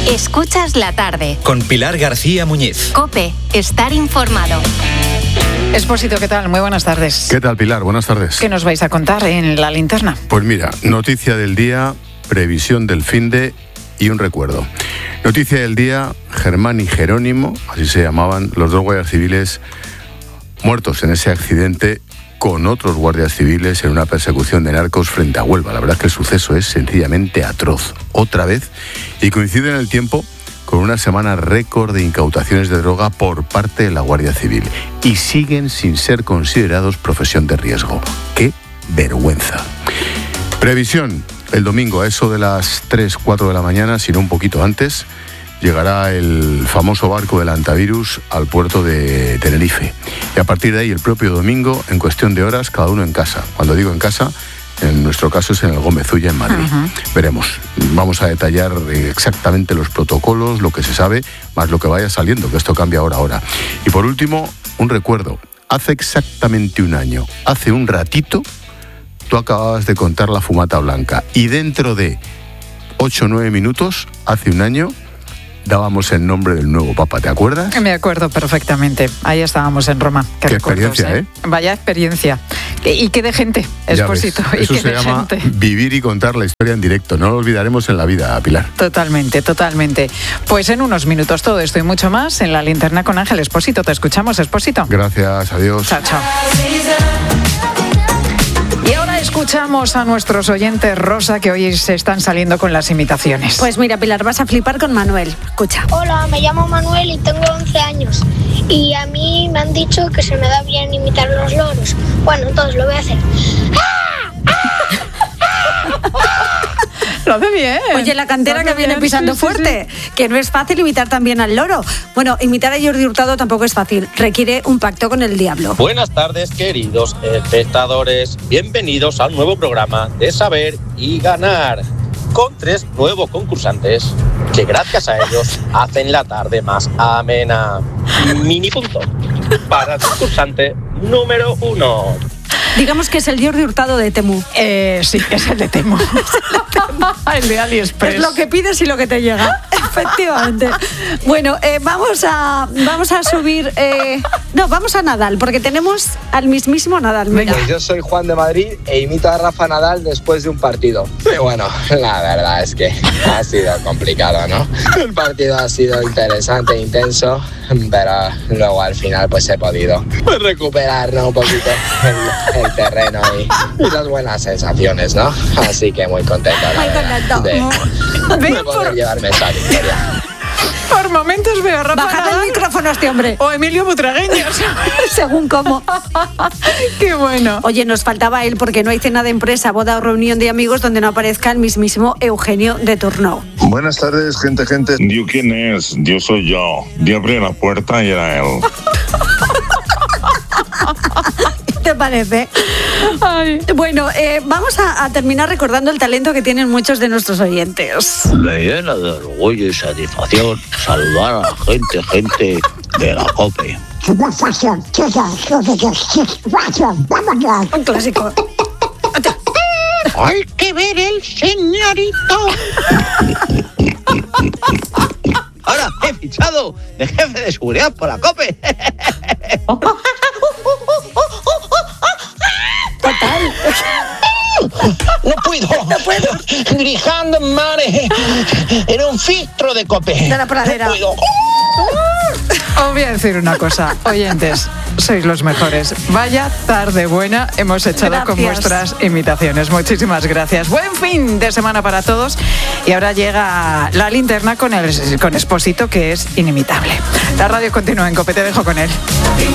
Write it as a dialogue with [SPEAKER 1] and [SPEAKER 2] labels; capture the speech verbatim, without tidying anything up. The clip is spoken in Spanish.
[SPEAKER 1] Escuchas la tarde.
[SPEAKER 2] Con Pilar García Muñiz.
[SPEAKER 1] COPE. Estar informado.
[SPEAKER 3] Expósito, ¿qué tal? Muy buenas tardes.
[SPEAKER 4] ¿Qué tal, Pilar? Buenas tardes.
[SPEAKER 3] ¿Qué nos vais a contar en la linterna?
[SPEAKER 4] Pues mira, noticia del día, previsión del finde y un recuerdo. Noticia del día, Germán y Jerónimo, así se llamaban, los dos guardias civiles muertos en ese accidente con otros guardias civiles en una persecución de narcos frente a Huelva. La verdad es que el suceso es sencillamente atroz. Otra vez, y coincide en el tiempo con una semana récord de incautaciones de droga por parte de la Guardia Civil. Y siguen sin ser considerados profesión de riesgo. ¡Qué vergüenza! Previsión, el domingo a eso de las tres, cuatro de la mañana, si no un poquito antes, llegará el famoso barco del Antivirus al puerto de Tenerife. Y a partir de ahí, el propio domingo, en cuestión de horas, cada uno en casa. Cuando digo en casa, en nuestro caso es en el Gómez Ulla, en Madrid. Uh-huh. Veremos. Vamos a detallar exactamente los protocolos, lo que se sabe, más lo que vaya saliendo, que esto cambia hora a hora. Y por último, un recuerdo. Hace exactamente un año, hace un ratito, tú acababas de contar la fumata blanca. Y dentro de ocho o nueve minutos, hace un año, dábamos el nombre del nuevo Papa, ¿te acuerdas?
[SPEAKER 3] Me acuerdo perfectamente. Ahí estábamos en Roma.
[SPEAKER 4] Qué, qué experiencia, ¿eh? ¿eh?
[SPEAKER 3] Vaya experiencia. Y qué de gente, Expósito.
[SPEAKER 4] Eso
[SPEAKER 3] y qué
[SPEAKER 4] se
[SPEAKER 3] de
[SPEAKER 4] llama
[SPEAKER 3] gente.
[SPEAKER 4] Vivir y contar la historia en directo. No lo olvidaremos en la vida, Pilar.
[SPEAKER 3] Totalmente, totalmente. Pues en unos minutos todo esto y mucho más en la linterna con Ángel Expósito. Te escuchamos, Expósito.
[SPEAKER 4] Gracias, adiós.
[SPEAKER 3] Chao, chao. Y ahora escuchamos a nuestros oyentes, Rosa, que hoy se están saliendo con las imitaciones.
[SPEAKER 5] Pues mira, Pilar, vas a flipar con Manuel. Escucha.
[SPEAKER 6] Hola, me llamo Manuel y tengo once años. Y a mí me han dicho que se me da bien imitar los loros. Bueno, entonces lo voy a hacer.
[SPEAKER 3] Lo hace bien.
[SPEAKER 5] Oye, la cantera que viene
[SPEAKER 3] bien,
[SPEAKER 5] pisando
[SPEAKER 3] sí, sí,
[SPEAKER 5] fuerte,
[SPEAKER 3] sí.
[SPEAKER 5] que no es fácil imitar también al loro. Bueno, imitar a Jordi Hurtado tampoco es fácil, requiere un pacto con el diablo.
[SPEAKER 7] Buenas tardes, queridos espectadores. Bienvenidos al nuevo programa de Saber y Ganar, con tres nuevos concursantes que gracias a ellos hacen la tarde más amena. Mini punto para el concursante número uno.
[SPEAKER 5] Digamos que es el Jordi Hurtado de Temu.
[SPEAKER 3] Eh, sí, es el de Temu. El de AliExpress.
[SPEAKER 5] Es lo que pides y lo que te llega. Efectivamente. Bueno, eh, vamos a vamos a subir... Eh, no, vamos a Nadal, porque tenemos al mismísimo Nadal. Mira.
[SPEAKER 8] Pues yo soy Juan de Madrid e imito a Rafa Nadal después de un partido. Y bueno, la verdad es que ha sido complicado, ¿no? El partido ha sido interesante e intenso, pero luego al final pues he podido recuperar, ¿no? Un poquito el, el terreno y, y las buenas sensaciones, ¿no? Así que muy contento, la
[SPEAKER 5] Muy
[SPEAKER 8] verdad,
[SPEAKER 5] contento.
[SPEAKER 8] de, de poder llevarme esta victoria.
[SPEAKER 3] Por momentos veo a Rafa
[SPEAKER 5] Bájate
[SPEAKER 3] Nadal
[SPEAKER 5] el micrófono a este hombre.
[SPEAKER 3] o Emilio Butragueño.
[SPEAKER 5] Según cómo.
[SPEAKER 3] Qué bueno.
[SPEAKER 5] Oye, nos faltaba él porque no hay cena de empresa, boda o reunión de amigos donde no aparezca el mismísimo Eugenio de Tournou.
[SPEAKER 9] Buenas tardes, gente, gente. ¿Dios quién es? Dios soy yo. Dios abrió la puerta y era él.
[SPEAKER 5] ¿Te parece?
[SPEAKER 3] Ay.
[SPEAKER 5] Bueno, eh, vamos a, a terminar recordando el talento que tienen muchos de nuestros oyentes.
[SPEAKER 10] Me llena de orgullo y satisfacción saludar a la gente, gente de la COPE.
[SPEAKER 5] Un clásico.
[SPEAKER 11] Hay que ver el señorito.
[SPEAKER 10] Ahora he fichado de jefe de seguridad por la COPE.
[SPEAKER 5] Total.
[SPEAKER 11] No puedo.
[SPEAKER 5] No puedo.
[SPEAKER 11] Grijando mare en un filtro de COPE.
[SPEAKER 5] De la pradera.
[SPEAKER 11] No puedo.
[SPEAKER 3] Os voy a decir una cosa, oyentes, sois los mejores. Vaya tarde buena hemos echado
[SPEAKER 5] Gracias.
[SPEAKER 3] con vuestras imitaciones. Muchísimas gracias. Buen fin de semana para todos. Y ahora llega la linterna con el con Expósito, que es inimitable. La radio continúa en COPE, te dejo con él.